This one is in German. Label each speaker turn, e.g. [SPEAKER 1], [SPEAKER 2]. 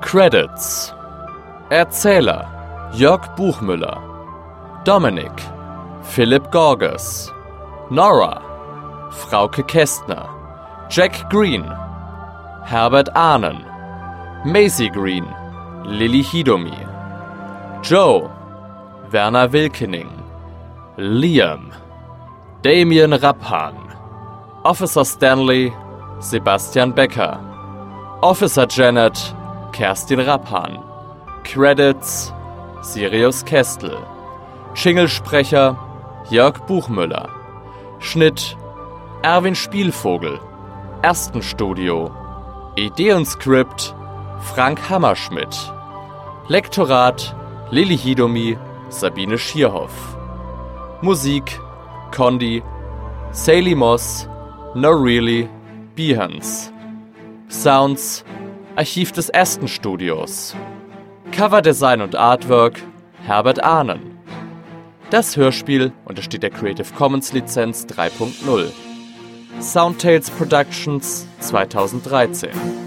[SPEAKER 1] Credits: Erzähler Jörg Buchmüller, Dominik Philipp Gorges, Nora Frauke Kästner, Jack Green Herbert Ahnen, Maisie Green Lilly Hidomi, Joe Werner Wilkening, Liam Damien Rappan, Officer Stanley Sebastian Becker, Officer Janet Kerstin Rappan, Credits Sirius Kestel, Jinglesprecher Jörg Buchmüller, Schnitt Erwin Spielvogel, Erstenstudio, Idee und Skript Frank Hammerschmidt, Lektorat Lilly Hidomi, Sabine Schierhoff, Musik Condi, Sally Moss, No Really, Behance, Sounds Archiv des Erstenstudios, Coverdesign und Artwork Herbert Ahnen. Das Hörspiel untersteht der Creative Commons Lizenz 3.0. Soundtales Productions 2013.